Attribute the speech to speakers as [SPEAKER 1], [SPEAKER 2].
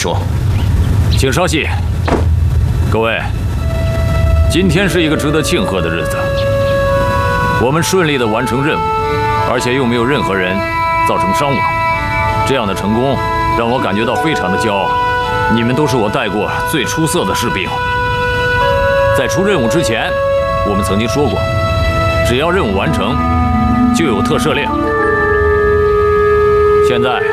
[SPEAKER 1] 说，
[SPEAKER 2] 请稍息。各位，今天是一个值得庆贺的日子，我们顺利地完成任务，而且又没有任何人造成伤亡，这样的成功让我感觉到非常的骄傲。你们都是我带过最出色的士兵。在出任务之前，我们曾经说过，只要任务完成，就有特赦令。现在